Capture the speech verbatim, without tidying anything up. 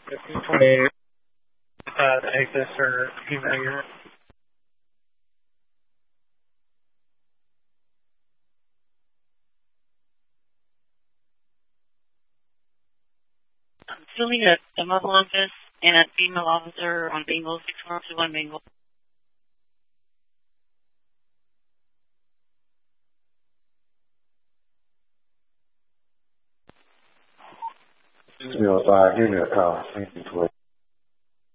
fifteen twenty-eight, uh, the exit for female unit. I'm filling a, a mobile office and a female officer on Bingle, six four two one Bingle. zero five unit, uh, twenty-two.